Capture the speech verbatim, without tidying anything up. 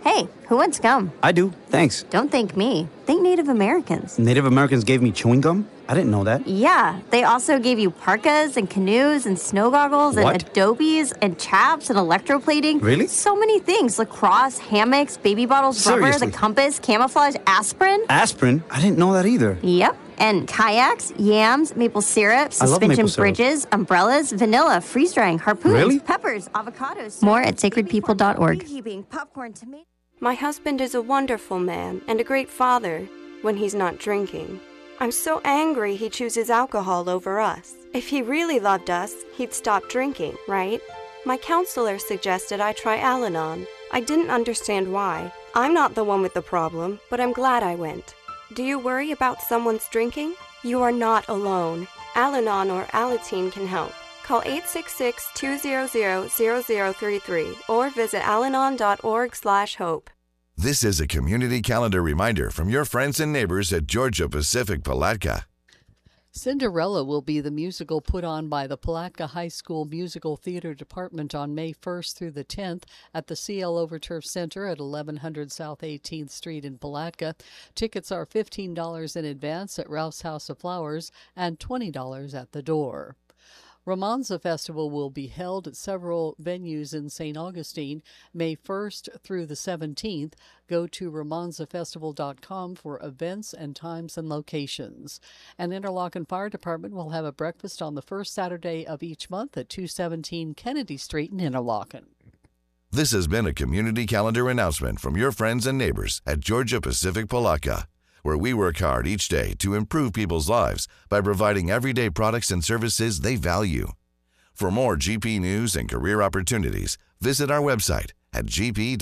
Hey, who wants gum? I do, thanks. Don't thank me. Thank Native Americans. Native Americans gave me chewing gum? I didn't know that. Yeah, they also gave you parkas and canoes and snow goggles and What? adobes and chaps and electroplating. Really? So many things. Lacrosse, hammocks, baby bottles, rubber, Seriously? the compass, camouflage, aspirin. Aspirin? I didn't know that either. Yep. And kayaks, yams, maple syrup, I love suspension maple syrup. bridges, umbrellas, vanilla, freeze-drying, harpoons, Really? peppers, avocados. More at sacred people dot org. Preheating, popcorn, tomato. My husband is a wonderful man and a great father when he's not drinking. I'm so angry he chooses alcohol over us. If he really loved us, he'd stop drinking, right? My counselor suggested I try Al-Anon. I didn't understand why. I'm not the one with the problem, but I'm glad I went. Do you worry about someone's drinking? You are not alone. Al-Anon or Alateen can help. Call eight six six, two zero zero, zero zero three three or visit alanon dot org slash hope. This is a community calendar reminder from your friends and neighbors at Georgia Pacific Palatka. Cinderella will be the musical put on by the Palatka High School Musical Theater Department on May first through the tenth at the C L Overturf Center at eleven hundred South eighteenth Street in Palatka. Tickets are fifteen dollars in advance at Ralph's House of Flowers and twenty dollars at the door. Romanza Festival will be held at several venues in Saint Augustine, May first through the seventeenth. Go to romanza festival dot com for events and times and locations. And Interlochen Fire Department will have a breakfast on the first Saturday of each month at two seventeen Kennedy Street in Interlochen. This has been a community calendar announcement from your friends and neighbors at Georgia Pacific Palatka, where we work hard each day to improve people's lives by providing everyday products and services they value. For more G P news and career opportunities, visit our website at g p